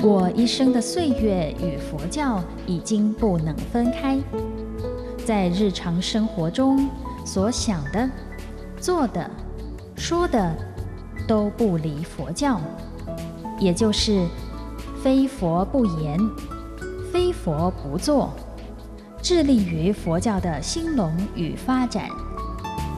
我一生的岁月与佛教已经不能分开，在日常生活中所想的、做的、说的都不离佛教，也就是非佛不言，非佛不做，致力于佛教的兴隆与发展。